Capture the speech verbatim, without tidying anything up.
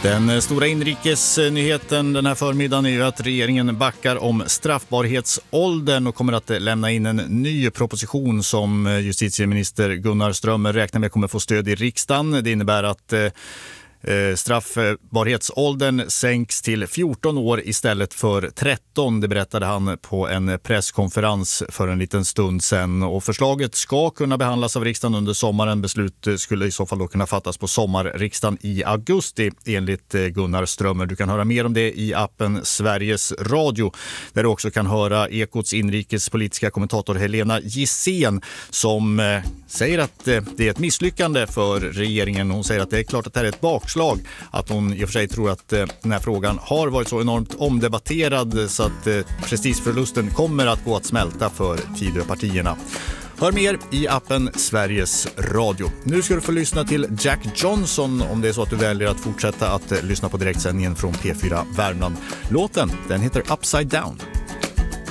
Den stora inrikesnyheten den här förmiddagen är ju att regeringen backar om straffbarhetsåldern och kommer att lämna in en ny proposition som justitieminister Gunnar Strömmer räknar med kommer få stöd i riksdagen. Det innebär att straffbarhetsåldern sänks till fjorton år istället för tretton. Det berättade han på en presskonferens för en liten stund sedan. Och förslaget ska kunna behandlas av riksdagen under sommaren. Beslut skulle i så fall då kunna fattas på sommarriksdagen i augusti enligt Gunnar Strömmer. Du kan höra mer om det i appen Sveriges Radio där du också kan höra Ekots inrikespolitiska kommentator Helena Gissén som säger att det är ett misslyckande för regeringen. Hon säger att det är klart att det här är ett bakslag. Att hon i och för sig tror att eh, den här frågan har varit så enormt omdebatterad så att eh, prestigeförlusten kommer att gå att smälta för Tidöpartierna. Hör mer i appen Sveriges Radio. Nu ska du få lyssna till Jack Johnson om det är så att du väljer att fortsätta att eh, lyssna på direktsändningen från P fyra Värmland. Låten, den heter Upside Down.